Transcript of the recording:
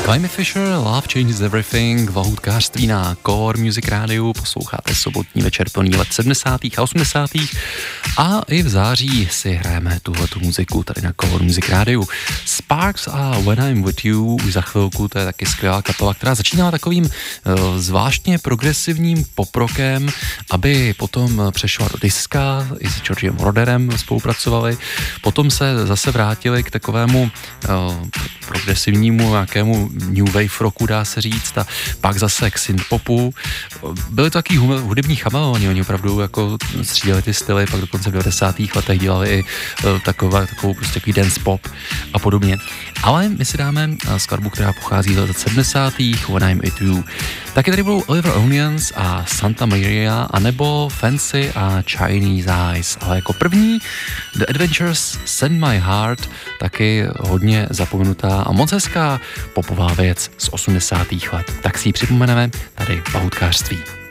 Amy Fisher, Love Changes Everything, vahůdkářství na Core Music Radio, posloucháte sobotní večer plný let 70. a 80. a i v září si hrajeme tuhletu muziku tady na Core Music Radio. Sparks a When I'm With You, už za chvilku, to je taky skvělá kapela, která začínala takovým zvláštně progresivním poprokem, aby potom přešla do diska, i s Georgem Roderem spolupracovali, potom se zase vrátili k takovému progresivnímu nějakému new wave rocku, dá se říct, a pak zase k synthpopu. Byli to takový hudební chameleoni, oni opravdu jako střídali ty styly, pak dokonce v 90. letech dělali i takovou prostě takový dance pop a podobně. Ale my si dáme skladbu, která pochází z let 70. When I'm With You. Taky tady budou Oliver Onions a Santa Maria, anebo Fancy a Chinese Eyes. Ale jako první The Adventures Send My Heart, taky hodně zapomenutá a moc hezká popová věc z 80. let. Tak si ji připomeneme tady v vahůdkářství.